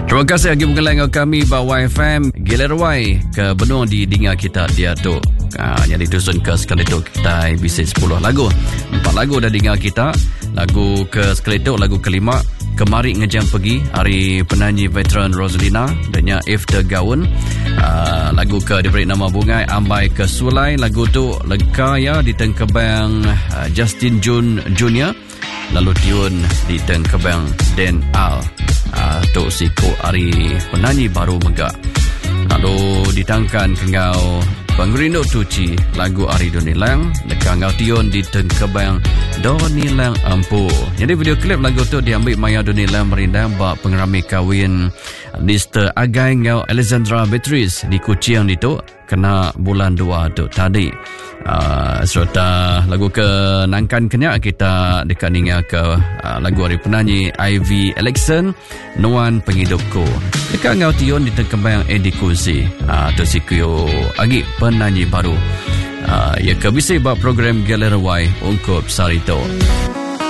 Terima kasih lagi mengenai kami bawa FM Gilerawai ke benua di dengar kita dia tu. Yang ditusun ke sekali tu kita bisa 10 lagu. 4 lagu dah dengar kita. Lagu ke sekali tu, lagu kelima Kemari Ngejam Pergi, hari penyanyi veteran Rosalina dan After Gaun. Lagu ke diberi nama Bungai Ambai ke Sulai, lagu tu Leka ya di Tengkebang Justin Junior. Lalu tiun di Tengkebang Dan Al. Tu siku hari penyanyi baru megak. Lalu ditangkan kengau Pengerindo Tuci, lagu Ari Donilang, dekat ngau tiun di Tengkebang Donilang Ampu. Jadi video klip lagu tu diambil Maya Donilang merindang bak pengerami kahwin Mr. Agai ngau Alexandra Beatrice di Kuching itu kena bulan 2 tu tadi. Serta lagu ke Nangkan Kenyak kita dekat ningal ke lagu hari penyanyi Ivy Alexson Nuan Pengidupku. Dekat ngau tiun di Tengkebang Edi Kuzi. Tu sikio agi penyanyi baru. Ya ke bisa buat program Gilerawai ungkup Sarito.